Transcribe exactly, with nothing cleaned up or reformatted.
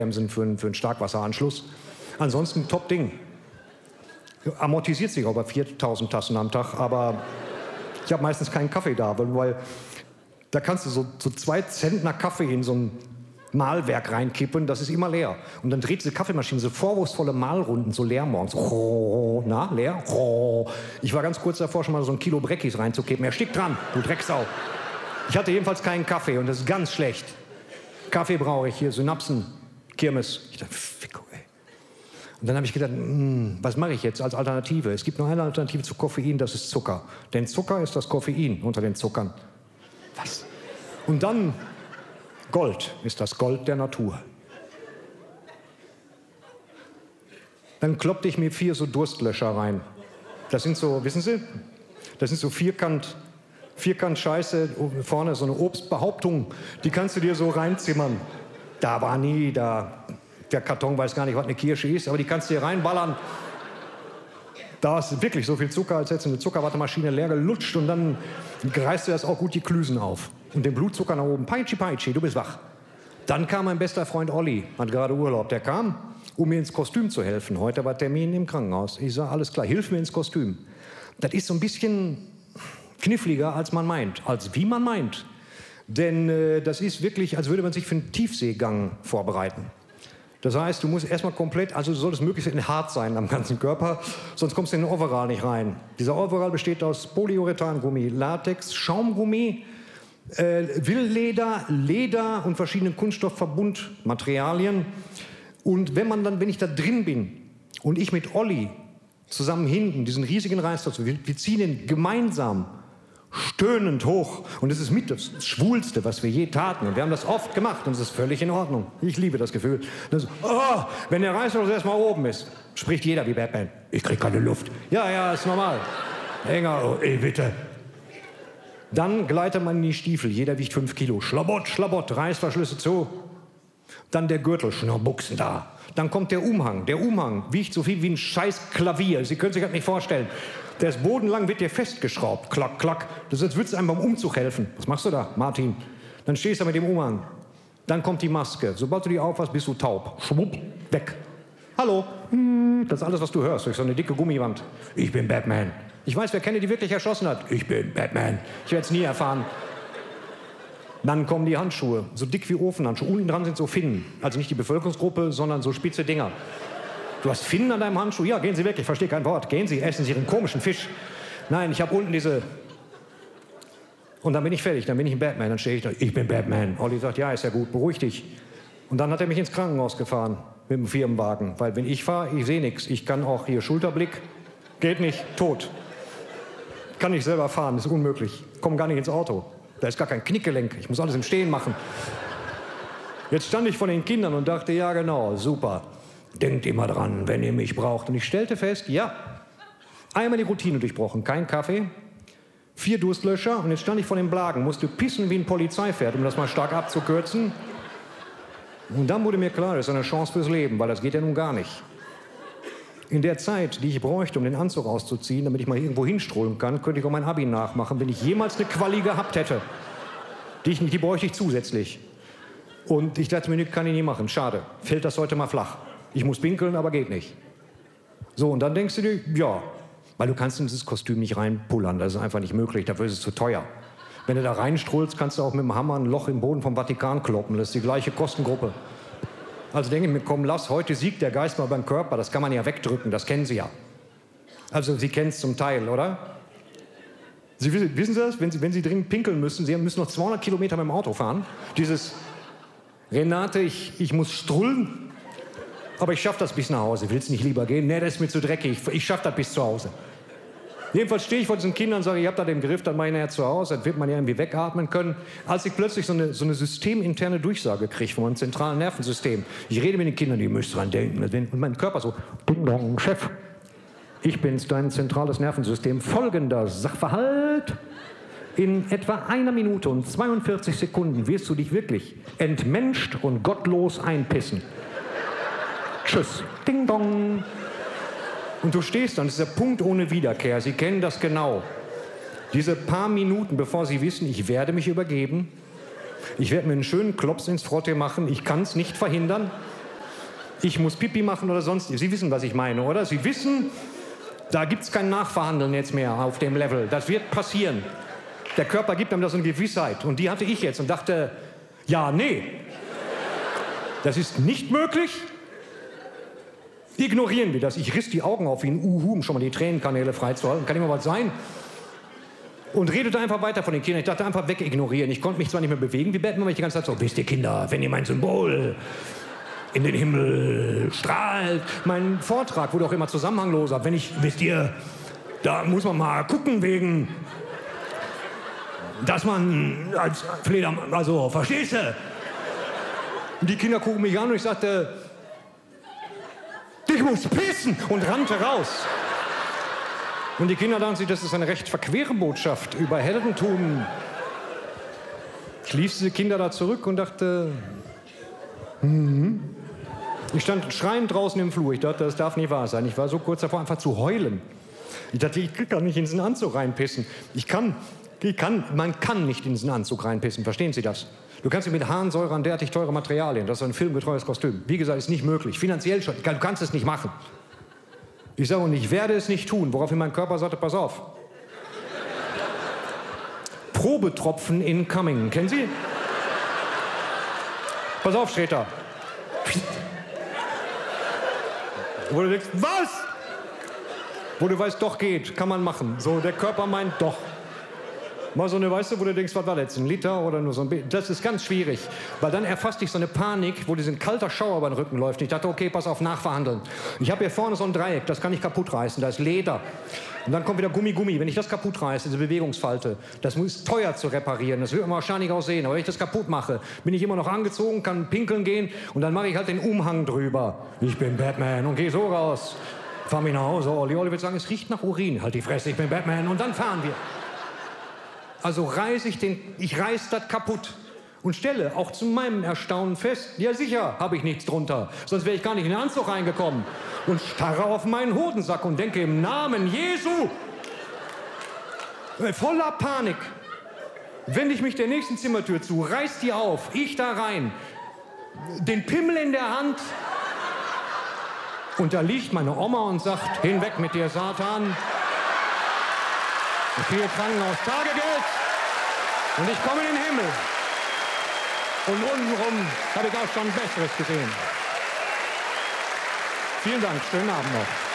sind für, für einen Starkwasseranschluss. Ansonsten Top-Ding. Amortisiert sich auch bei viertausend Tassen am Tag, aber ich habe meistens keinen Kaffee da, weil, weil da kannst du so, so zwei Zentner Kaffee in so ein Mahlwerk reinkippen, das ist immer leer. Und dann dreht diese Kaffeemaschine so vorwurfsvolle Mahlrunden, so leer morgens. Oh, na, leer? Oh. Ich war ganz kurz davor, schon mal so ein Kilo Breckis reinzukippen. Er stickt dran, du Drecksau. Ich hatte jedenfalls keinen Kaffee und das ist ganz schlecht. Kaffee brauche ich hier, Synapsen, Kirmes. Ich dachte, Ficko, ey. Und dann habe ich gedacht, mh, was mache ich jetzt als Alternative? Es gibt nur eine Alternative zu Koffein, das ist Zucker. Denn Zucker ist das Koffein unter den Zuckern. Was? Und dann Gold ist das Gold der Natur. Dann kloppte ich mir vier so Durstlöscher rein. Das sind so, wissen Sie, das sind so vierkant, vierkant Scheiße, vorne so eine Obstbehauptung, die kannst du dir so reinzimmern. Da war nie, da, der Karton weiß gar nicht, was eine Kirsche ist, aber die kannst du dir reinballern. Da ist wirklich so viel Zucker, als hättest du eine Zuckerwattemaschine leer gelutscht und dann reißt du das auch gut die Klüsen auf. Und den Blutzucker nach oben. Peitschi, Peitschi, du bist wach. Dann kam mein bester Freund Olli, hat gerade Urlaub. Der kam, um mir ins Kostüm zu helfen. Heute war Termin im Krankenhaus. Ich sage, alles klar, hilf mir ins Kostüm. Das ist so ein bisschen kniffliger, als man meint. Als wie man meint. Denn äh, das ist wirklich, als würde man sich für einen Tiefseegang vorbereiten. Das heißt, du musst erstmal komplett, also du solltest möglichst hart sein am ganzen Körper, sonst kommst du in den Overall nicht rein. Dieser Overall besteht aus Polyurethangummi, Latex, Schaumgummi, äh, Willleder, Leder und verschiedenen Kunststoffverbundmaterialien. Und wenn man dann, wenn ich da drin bin und ich mit Olli zusammen hinten diesen riesigen Reißverschluss, wir, wir ziehen ihn gemeinsam stöhnend hoch. Und es ist mit das Schwulste, was wir je taten. Und wir haben das oft gemacht und es ist völlig in Ordnung. Ich liebe das Gefühl. Das, oh, wenn der Reißverschluss erstmal oben ist, spricht jeder wie Batman. Ich krieg keine Luft. Ja, ja, ist normal. Enger, oh, ey, bitte. Dann gleitet man in die Stiefel. Jeder wiegt fünf Kilo. Schlabott, Schlabott, Reißverschlüsse zu. Dann der Gürtel, Schnurrbuchsen da. Dann kommt der Umhang. Der Umhang wiegt so viel wie ein scheiß Klavier. Sie können sich das nicht vorstellen. Der ist bodenlang, wird dir festgeschraubt. Klack, klack. Das ist, als würdest du einem beim Umzug helfen. Was machst du da, Martin? Dann stehst du mit dem Umhang. Dann kommt die Maske. Sobald du die aufhast, bist du taub. Schwupp, weg. Hallo. Das ist alles, was du hörst, durch so eine dicke Gummiwand. Ich bin Batman. Ich weiß, wer Kennedy wirklich erschossen hat. Ich bin Batman. Ich werde es nie erfahren. Dann kommen die Handschuhe, so dick wie Ofenhandschuhe. Unten dran sind so Finnen. Also nicht die Bevölkerungsgruppe, sondern so spitze Dinger. Du hast Finnen an deinem Handschuh? Ja, gehen Sie weg, ich verstehe kein Wort. Gehen Sie, essen Sie Ihren komischen Fisch. Nein, ich habe unten diese... Und dann bin ich fertig, dann bin ich ein Batman. Dann stehe ich da, ich bin Batman. Olli sagt, ja, ist ja gut, beruhig dich. Und dann hat er mich ins Krankenhaus gefahren mit dem Firmenwagen. Weil wenn ich fahre, ich sehe nichts. Ich kann auch hier Schulterblick, geht nicht, tot. Kann nicht selber fahren, ist unmöglich. Komme gar nicht ins Auto. Da ist gar kein Knickgelenk, ich muss alles im Stehen machen. Jetzt stand ich vor den Kindern und dachte, ja genau, super. Denkt immer dran, wenn ihr mich braucht. Und ich stellte fest, ja, einmal die Routine durchbrochen, kein Kaffee, vier Durstlöscher und jetzt stand ich vor den Blagen, musste pissen wie ein Polizeipferd, um das mal stark abzukürzen. Und dann wurde mir klar, das ist eine Chance fürs Leben, weil das geht ja nun gar nicht. In der Zeit, die ich bräuchte, um den Anzug auszuziehen, damit ich mal irgendwo hinstrollen kann, könnte ich auch mein Abi nachmachen, wenn ich jemals eine Quali gehabt hätte. Die, ich, die bräuchte ich zusätzlich. Und ich dachte mir, kann ich nie machen, schade, fällt das heute mal flach. Ich muss pinkeln, aber geht nicht. So, und dann denkst du dir, ja, weil du kannst in dieses Kostüm nicht reinpullern, das ist einfach nicht möglich, dafür ist es zu teuer. Wenn du da reinstrullst, kannst du auch mit dem Hammer ein Loch im Boden vom Vatikan kloppen, das ist die gleiche Kostengruppe. Also denke ich mir, komm, lass, heute siegt der Geist mal beim Körper, das kann man ja wegdrücken, das kennen Sie ja. Also Sie kennen es zum Teil, oder? Sie, wissen Sie das, wenn Sie, wenn Sie dringend pinkeln müssen, Sie müssen noch zweihundert Kilometer mit dem Auto fahren, dieses, Renate, ich, ich muss strullen, aber ich schaffe das bis nach Hause. Willst du nicht lieber gehen? Nee, das ist mir zu dreckig. Ich schaffe das bis zu Hause. Jedenfalls stehe ich vor diesen Kindern und sage, ich habe da den Griff, dann mache ich nachher zu Hause. Dann wird man ja irgendwie wegatmen können. Als ich plötzlich so eine, so eine systeminterne Durchsage kriege von meinem zentralen Nervensystem. Ich rede mit den Kindern, die müssen dran denken. Und mein Körper so, ding dong, Chef. Ich bin's, dein zentrales Nervensystem. Folgender Sachverhalt. In etwa einer Minute und zweiundvierzig Sekunden wirst du dich wirklich entmenscht und gottlos einpissen. Tschüss. Ding dong. Und du stehst dann, das ist der Punkt ohne Wiederkehr. Sie kennen das genau. Diese paar Minuten, bevor Sie wissen, ich werde mich übergeben, ich werde mir einen schönen Klops ins Frotte machen, ich kann es nicht verhindern, ich muss Pipi machen oder sonst. Sie wissen, was ich meine, oder? Sie wissen, da gibt es kein Nachverhandeln jetzt mehr auf dem Level. Das wird passieren. Der Körper gibt einem da so eine Gewissheit. Und die hatte ich jetzt und dachte, ja, nee, das ist nicht möglich. Ignorieren wir das. Ich riss die Augen auf wie ein Uhu, um schon mal die Tränenkanäle freizuhalten. Kann immer was sein. Und redete einfach weiter von den Kindern. Ich dachte, einfach wegignorieren. Ich konnte mich zwar nicht mehr bewegen wie Batman, aber ich die ganze Zeit so, wisst ihr Kinder, wenn ihr mein Symbol in den Himmel strahlt. Mein Vortrag wurde auch immer zusammenhangloser. Wenn ich, wisst ihr, da muss man mal gucken wegen, dass man als Fledermaus, also, verstehst du? Und die Kinder gucken mich an und ich sagte, ich muss pissen und rannte raus. Und die Kinder dachten sich, das ist eine recht verquere Botschaft über Heldentum. Ich ließ diese Kinder da zurück und dachte, hm. Ich stand schreiend draußen im Flur. Ich dachte, das darf nicht wahr sein. Ich war so kurz davor, einfach zu heulen. Ich dachte, ich kann nicht in diesen Anzug reinpissen. Ich kann, ich kann, man kann nicht in diesen Anzug reinpissen. Verstehen Sie das? Du kannst mit Harnsäure an derartig teure Materialien, das ist ein filmgetreues Kostüm. Wie gesagt, ist nicht möglich. Finanziell schon. Du kannst es nicht machen. Ich sage, und ich werde es nicht tun, woraufhin mein Körper sagte, pass auf. Probetropfen incoming. Kennen Sie? Pass auf, Sträter. Wo du denkst, was? Wo du weißt, doch geht, kann man machen. So, der Körper meint doch. Mal so eine, weißt du, wo du denkst, was war das, ein Liter oder nur so ein bisschen? Das ist ganz schwierig, weil dann erfasst dich so eine Panik, wo dir so ein kalter Schauer über den Rücken läuft. Und ich dachte, okay, pass auf, nachverhandeln. Ich habe hier vorne so ein Dreieck, das kann ich kaputt reißen, da ist Leder. Und dann kommt wieder Gummi, Gummi. Wenn ich das kaputt reiße, diese Bewegungsfalte, das ist teuer zu reparieren, das wird immer wahrscheinlich aussehen. Aber wenn ich das kaputt mache, bin ich immer noch angezogen, kann pinkeln gehen und dann mache ich halt den Umhang drüber. Ich bin Batman und gehe so raus. Fahr mich nach Hause, Olli. Olli wird sagen, es riecht nach Urin. Halt die Fresse, ich bin Batman und dann fahren wir. Also reiße ich den, ich reiß das kaputt und stelle auch zu meinem Erstaunen fest, ja sicher habe ich nichts drunter, sonst wäre ich gar nicht in den Anzug reingekommen und starre auf meinen Hodensack und denke im Namen Jesu, voller Panik, wende ich mich der nächsten Zimmertür zu, reiß die auf, ich da rein, den Pimmel in der Hand und da liegt meine Oma und sagt, hinweg mit dir Satan. Ich kriege Krankenhaus Tagegeld und ich komme in den Himmel. Und untenrum habe ich auch schon Besseres gesehen. Vielen Dank, schönen Abend noch.